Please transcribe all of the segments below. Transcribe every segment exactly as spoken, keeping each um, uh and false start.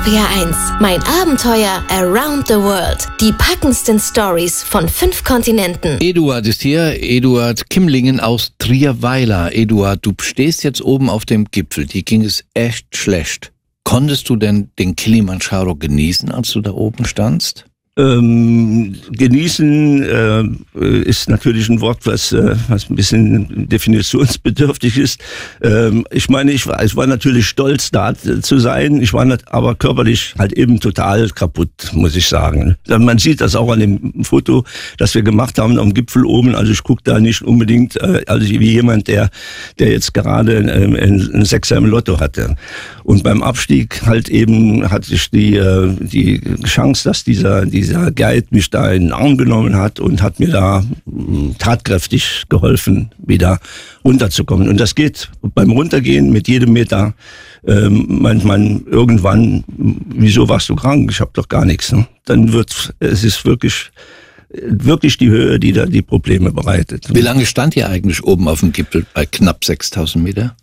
R P R eins, mein Abenteuer around the world. Die packendsten Stories von fünf Kontinenten. Eduard ist hier, Eduard Kimlingen aus Trierweiler. Eduard, du stehst jetzt oben auf dem Gipfel, dir ging es echt schlecht. Konntest du denn den Kilimanjaro genießen, als du da oben standst? Ähm, genießen äh, ist natürlich ein Wort, was, äh, was ein bisschen definitionsbedürftig ist. Ähm, ich meine, ich war, ich war natürlich stolz, da zu sein. Ich war nicht, aber körperlich halt eben total kaputt, muss ich sagen. Man sieht das auch an dem Foto, das wir gemacht haben am Gipfel oben. Also ich gucke da nicht unbedingt, äh, also wie jemand, der, der jetzt gerade äh, einen Sechser im Lotto hatte. Und beim Abstieg halt eben hatte ich die, äh, die Chance, dass dieser, dieser Guide mich da in den Arm genommen hat und hat mir da mh, tatkräftig geholfen, wieder runterzukommen. Und das geht beim Runtergehen mit jedem Meter. Ähm, meint man irgendwann, wieso warst du krank? Ich habe doch gar nichts. Ne? Dann wird es ist wirklich wirklich die Höhe, die da die Probleme bereitet. Wie lange stand ihr eigentlich oben auf dem Gipfel bei knapp sechstausend Meter?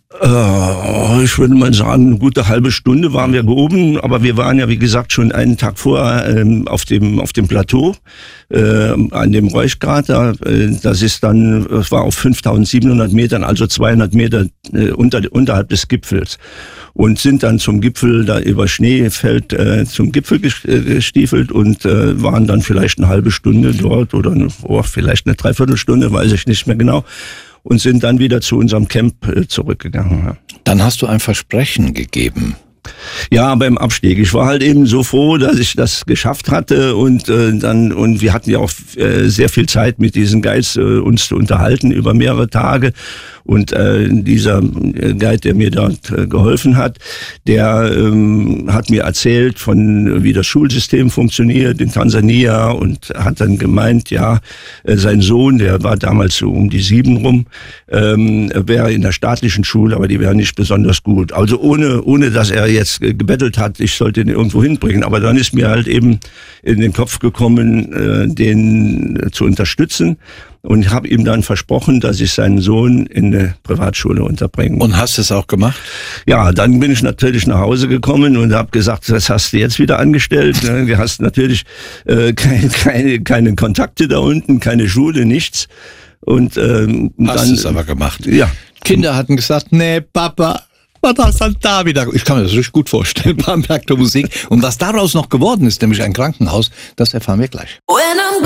Äh, ich würde mal sagen, eine gute halbe Stunde waren wir oben, aber wir waren ja, wie gesagt, schon einen Tag vorher ähm, auf dem auf dem Plateau, äh, an dem Räuchkrater. Äh, das ist dann, das war auf fünftausendsiebenhundert Metern, also zweihundert Meter äh, unter, unterhalb des Gipfels. Und sind dann zum Gipfel, da über Schneefeld äh, zum Gipfel gestiefelt und äh, waren dann vielleicht eine halbe Stunde dort oder eine, oh, vielleicht eine Dreiviertelstunde, weiß ich nicht mehr genau. Und sind dann wieder zu unserem Camp äh, zurückgegangen. Ja. Dann hast du ein Versprechen gegeben. Ja, beim Abstieg. Ich war halt eben so froh, dass ich das geschafft hatte und äh, dann und wir hatten ja auch äh, sehr viel Zeit mit diesen Guides äh, uns zu unterhalten über mehrere Tage und äh, dieser Guide, der mir dort äh, geholfen hat, der ähm, hat mir erzählt von wie das Schulsystem funktioniert in Tansania und hat dann gemeint, ja, äh, sein Sohn, der war damals so um die sieben rum, ähm, wäre in der staatlichen Schule, aber die wäre nicht besonders gut. Also ohne ohne dass er jetzt gebettelt hat, ich sollte ihn irgendwo hinbringen. Aber dann ist mir halt eben in den Kopf gekommen, äh, den zu unterstützen. Und ich habe ihm dann versprochen, dass ich seinen Sohn in eine Privatschule unterbringe. Und hast du es auch gemacht? Ja, dann bin ich natürlich nach Hause gekommen und habe gesagt, was hast du jetzt wieder angestellt? Du hast natürlich äh, keine, keine, keine Kontakte da unten, keine Schule, nichts. Und ähm, hast dann es aber gemacht. Ja. Kinder hatten gesagt, nee, Papa, was hast du da wieder? Ich kann mir das richtig gut vorstellen, Bamberg der Musik. Und was daraus noch geworden ist, nämlich ein Krankenhaus, das erfahren wir gleich.